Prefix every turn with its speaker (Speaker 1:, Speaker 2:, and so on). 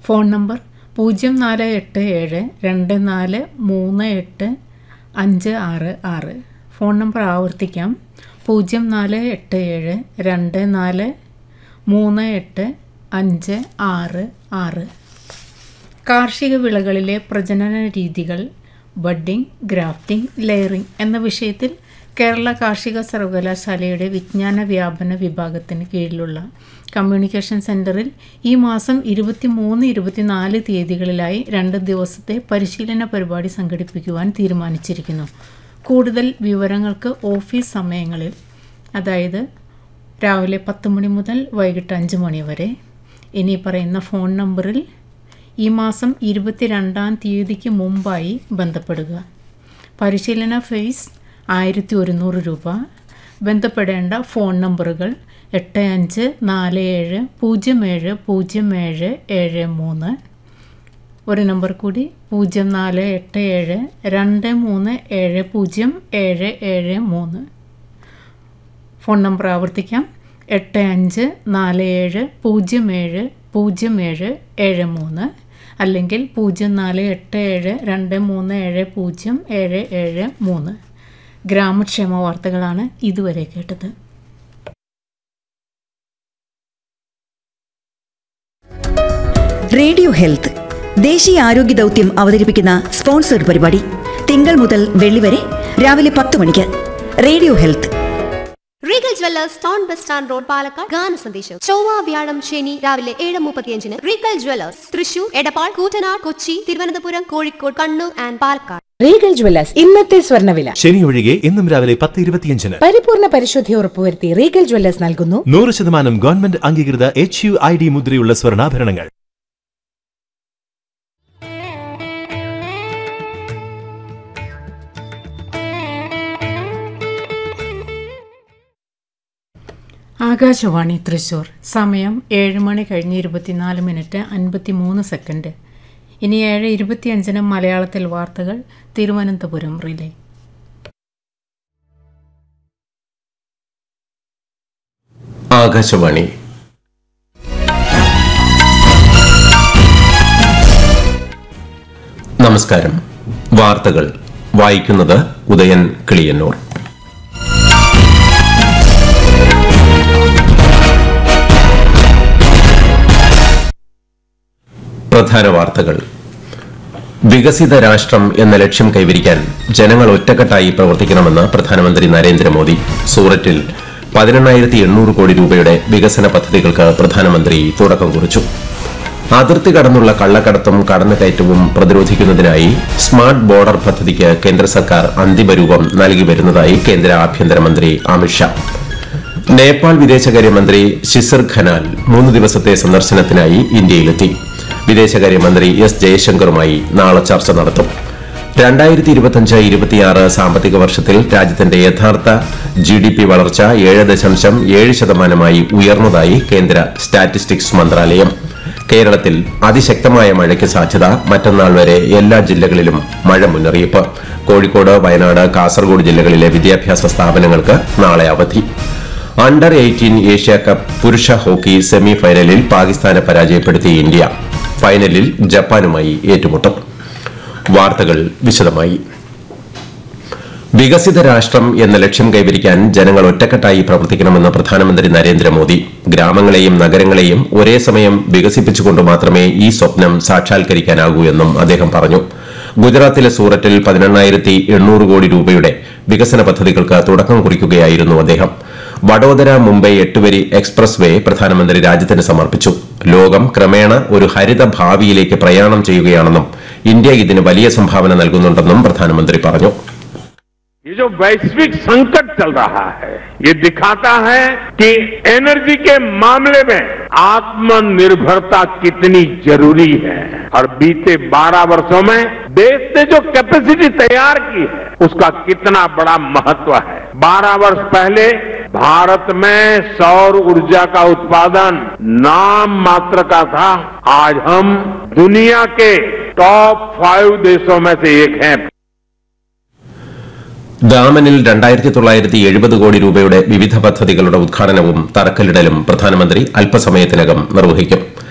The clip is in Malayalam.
Speaker 1: Phone number 0487243856. ഫോൺ നമ്പർ ആവർത്തിക്കാം, 0487243856. കാർഷിക വിളകളിലെ പ്രജനന രീതികൾ, ബഡ്ഡിംഗ്, ഗ്രാഫ്റ്റിംഗ്, ലെയറിംഗ് എന്ന വിഷയത്തിൽ കേരള കാർഷിക സർവകലാശാലയുടെ വിജ്ഞാന വ്യാപന വിഭാഗത്തിന് കീഴിലുള്ള കമ്മ്യൂണിക്കേഷൻ സെൻറ്ററിൽ ഈ മാസം 23-24 തീയതികളിലായി 2 ദിവസത്തെ പരിശീലന പരിപാടി സംഘടിപ്പിക്കുവാൻ തീരുമാനിച്ചിരിക്കുന്നു. കൂടുതൽ വിവരങ്ങൾക്ക് ഓഫീസ് സമയങ്ങളിൽ, അതായത് രാവിലെ 10 മണി മുതൽ വൈകിട്ട് 5 മണി വരെ ഇനി പറയുന്ന ഫോൺ നമ്പറിൽ ഈ മാസം 22-ാം തീയതിക്ക് മുമ്പായി ബന്ധപ്പെടുക. പരിശീലന ഫീസ് 1100 രൂപ. ബന്ധപ്പെടേണ്ട ഫോൺ നമ്പറുകൾ 8547070773. ഒരു നമ്പർ കൂടി 048723707773. ഫോൺ നമ്പർ ആവർത്തിക്കാം, 8547070773 അല്ലെങ്കിൽ 048723707773. ഗ്രാമക്ഷേമ വാർത്തകളാണ് ഇതുവരെ കേട്ടത്.
Speaker 2: റേഡിയോ ഹെൽത്ത് ദേശീയ ആരോഗ്യ ദൗത്യം അവതരിപ്പിക്കുന്ന സ്പോൺസർഡ് പരിപാടി തിങ്കൾ മുതൽ വെള്ളി വരെ രാവിലെ 10 മണിക്ക്. Radio health.
Speaker 3: Regal Jewellers town bus stand road, Palakkad. ഗാന സന്ദേശം ചൊവ്വ, വ്യാഴം, ശനി രാവിലെ 7:35. Regal Jewellers Thrissur, Edappal, Koottanad, Kochi, Thiruvananthapuram, Kozhikode, Kannur and Palakkad.
Speaker 4: Regal Jewellers ഇന്നത്തെ സ്വർണ്ണവില.
Speaker 5: ശനി ഒഴികെ ഇന്നും രാവിലെ 10:25.
Speaker 4: പരിപൂർണ പരിശുദ്ധി ഉറപ്പുവരുത്തി റീഗൽ ജ്വല്ലേഴ്സ് നൽകുന്നു
Speaker 5: 100% ഗവൺമെന്റ് അംഗീകൃത HUID മുദ്രയുള്ള സ്വർണ്ണാഭരണങ്ങൾ.
Speaker 1: ആകാശവാണി തൃശൂർ. സമയം 7 മണി കഴിഞ്ഞ് 24 മിനിറ്റ് 53 സെക്കൻഡ്. ഇനി 7:25 മലയാളത്തിൽ വാർത്തകൾ തിരുവനന്തപുരം റിലേ.
Speaker 6: ആകാശവാണി. നമസ്കാരം. വാർത്തകൾ വായിക്കുന്നത് ഉദയൻ കിളിയന്നൂർ. പ്രധാന വാർത്തകൾ. വികസിത രാഷ്ട്രം എന്ന ലക്ഷ്യം കൈവരിക്കാൻ ജനങ്ങൾ ഒറ്റക്കെട്ടായി പ്രവർത്തിക്കണമെന്ന് പ്രധാനമന്ത്രി നരേന്ദ്രമോദി. സൂററ്റിൽ 18,800 കോടി രൂപയുടെ വികസന പദ്ധതികൾക്ക് പ്രധാനമന്ത്രി തുടക്കം കുറിച്ചു. അതിർത്തി കടന്നുള്ള കള്ളക്കടത്തും കടന്നുകയറ്റവും പ്രതിരോധിക്കുന്നതിനായി സ്മാർട്ട് ബോർഡർ പദ്ധതിക്ക് കേന്ദ്ര സർക്കാർ അന്തിമരൂപം നൽകി വരുന്നതായി കേന്ദ്ര ആഭ്യന്തരമന്ത്രി അമിത്ഷാ. നേപ്പാൾ വിദേശകാര്യമന്ത്രി ശിസിർ ഖനാൽ 3 ദിവസത്തെ സന്ദർശനത്തിനായി ഇന്ത്യയിലെത്തി. വിദേശകാര്യമന്ത്രി എസ് ജയശങ്കറുമായി നാളെ ചർച്ച നടത്തും. 2025-26 സാമ്പത്തിക വർഷത്തിൽ രാജ്യത്തിന്റെ യഥാർത്ഥ GDP വളർച്ച 7.7% ഉയർന്നതായി കേന്ദ്ര സ്റ്റാറ്റിസ്റ്റിക്സ് മന്ത്രാലയം. കേരളത്തിൽ അതിശക്തമായ മഴയ്ക്ക് സാധ്യത. മറ്റന്നാൾ വരെ എല്ലാ ജില്ലകളിലും മഴ മുന്നറിയിപ്പ്. കോഴിക്കോട്, വയനാട്, കാസർഗോഡ് ജില്ലകളിലെ വിദ്യാഭ്യാസ സ്ഥാപനങ്ങൾക്ക് നാളെ അവധി. അണ്ടർ 18 ഏഷ്യ കപ്പ് പുരുഷ ഹോക്കി സെമി ഫൈനലിൽ പാകിസ്ഥാനെ പരാജയപ്പെടുത്തി ഇന്ത്യ. ഫൈനലിൽ ജപ്പാനുമായി ഏറ്റുമുട്ടും. വാർത്തകൾ വിശദമായി. വികസിത രാഷ്ട്രം എന്ന ലക്ഷ്യം കൈവരിക്കാൻ ജനങ്ങൾ ഒറ്റക്കെട്ടായി പ്രവർത്തിക്കണമെന്ന് പ്രധാനമന്ത്രി നരേന്ദ്രമോദി. ഗ്രാമങ്ങളെയും നഗരങ്ങളെയും ഒരേ സമയം വികസിപ്പിച്ചുകൊണ്ട് മാത്രമേ ഈ സ്വപ്നം സാക്ഷാത്കരിക്കാനാകൂ എന്നും അദ്ദേഹം പറഞ്ഞു. ഗുജറാത്തിലെ സൂററ്റിൽ 18,800 കോടി രൂപയുടെ വികസന പദ്ധതികൾക്ക് തുടക്കം കുറിക്കുകയായിരുന്നു അദ്ദേഹം. വഡോദര മുംബൈ 8-വരി എക്സ്പ്രസ് വേ പ്രധാനമന്ത്രി രാജ്യത്തിന് സമർപ്പിച്ചു. ലോകം ക്രമേണ ഒരു ഹരിത ഭാവിയിലേക്ക് പ്രയാണം ചെയ്യുകയാണെന്നും ഇന്ത്യ ഇതിന് വലിയ സംഭാവന നൽകുന്നുണ്ടെന്നും പ്രധാനമന്ത്രി പറഞ്ഞു.
Speaker 7: ये जो वैश्विक संकट चल रहा है, ये दिखाता है कि एनर्जी के मामले में आत्मनिर्भरता कितनी जरूरी है. और बीते 12 वर्षों में देश ने जो कैपेसिटी तैयार की है, उसका कितना बड़ा महत्व है. 12 वर्ष पहले भारत में सौर ऊर्जा का उत्पादन नाम मात्र का था. आज हम दुनिया के टॉप 5 देशों में से एक हैं.
Speaker 6: ദാമനിൽ 2,970 കോടി രൂപയുടെ വിവിധ പദ്ധതികളുടെ ഉദ്ഘാടനവും തറക്കല്ലിടലും പ്രധാനമന്ത്രി അല്പസമയത്തിനകം നിർവഹിക്കും.